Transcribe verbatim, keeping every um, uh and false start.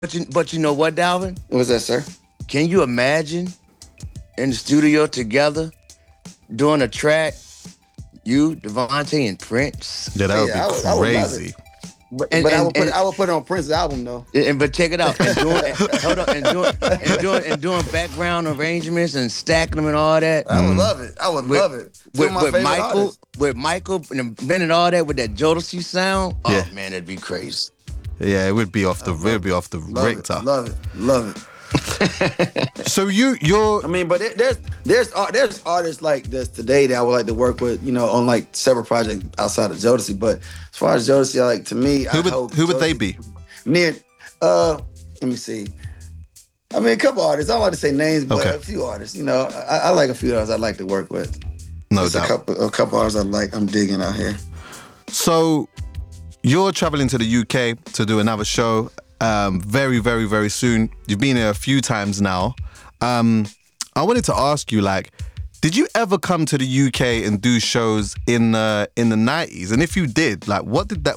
But you, but you know what, Dalvin? What's that, sir? Can you imagine in the studio together doing a track, you, Devontae, and Prince? Yeah, that would Yeah, I would- be I would love crazy. But, And- but I and- would put and- I would put it on Prince's album though. And but check it out, and doing and, hold on, and doing and doing and doing background arrangements and stacking them and all that. I would love it. I would With- love it. Two With, of my with favorite Michael, artists. with Michael and Ben and all that with that Jodeci sound. Oh Yeah. man, that'd be crazy. Yeah, it would be off the, it would be off the Love Richter. it. Love it. Love it. So you, you're, I mean, but it, there's there's ar- there's artists like this today that I would like to work with, you know, on like several projects outside of Jodeci. But as far as Jodeci, like to me, I who would, hope who would they Jodeci- be? Near, uh, let me see. I mean, a couple artists. I don't like to say names, but Okay. a few artists. You know, I, I like a few artists I'd like to work with. No Just a doubt. couple, a couple artists I like. I'm digging out here. So you're traveling to the U K to do another show um, very, very, very soon. You've been here a few times now. Um, I wanted to ask you, like, did you ever come to the U K and do shows in uh, in the nineties? And if you did, like, what did that